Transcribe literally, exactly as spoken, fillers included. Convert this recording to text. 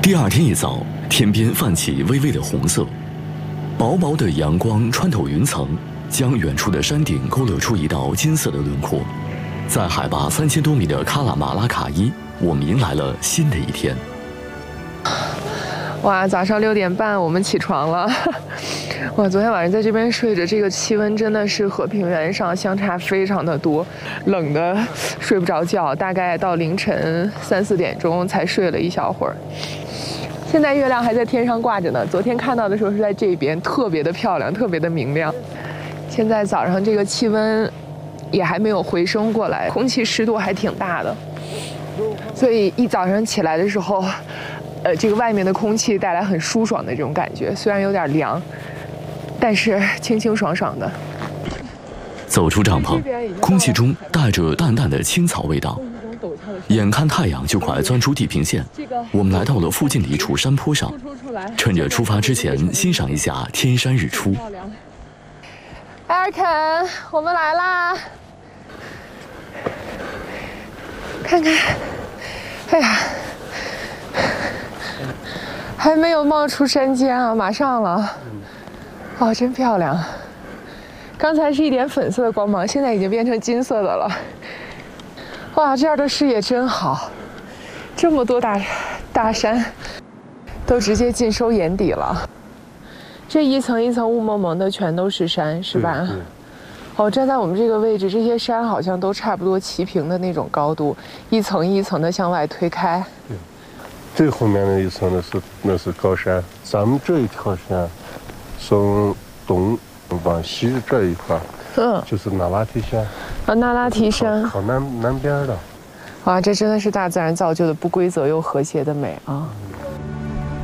第二天一早，天边泛起微微的红色，薄薄的阳光穿透云层，将远处的山顶勾勒出一道金色的轮廓。在海拔三千多米的喀喇马拉卡伊，我们迎来了新的一天。 哇，早上六点半我们起床了。哇，昨天晚上在这边睡着，这个气温真的是和平原上相差非常的多，冷的睡不着觉，大概到凌晨三四点钟才睡了一小会儿。现在月亮还在天上挂着呢，昨天看到的时候是在这边，特别的漂亮，特别的明亮。现在早上这个气温也还没有回升过来，空气湿度还挺大的，所以一早上起来的时候，呃，这个外面的空气带来很舒爽的这种感觉，虽然有点凉，但是清清爽爽的。 走出帐篷，空气中带着淡淡的青草味道。眼看太阳就快钻出地平线，我们来到了附近的一处山坡上，趁着出发之前欣赏一下天山日出。 艾尔肯，我们来啦！看看，哎呀，还没有冒出山尖啊，马上了。哦，真漂亮！刚才是一点粉色的光芒，现在已经变成金色的了。哇，这儿的视野真好，这么多大大山，都直接尽收眼底了。这一层一层雾蒙蒙的，全都是山，是吧？哦，站在我们这个位置，这些山好像都差不多齐平的那种高度，一层一层的向外推开。 对，最后面那一层那是那是高山，咱们这一条山，从东往西这一块，嗯，就是那拉提山。 啊，那拉提山靠南南边的。 哇，这真的是大自然造就的不规则又和谐的美啊！